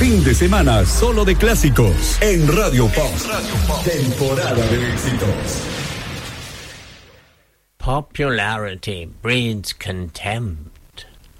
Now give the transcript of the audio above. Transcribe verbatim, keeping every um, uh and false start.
fin de semana solo de clásicos en Radio Pop. Temporada de éxitos. Popularity breeds contempt.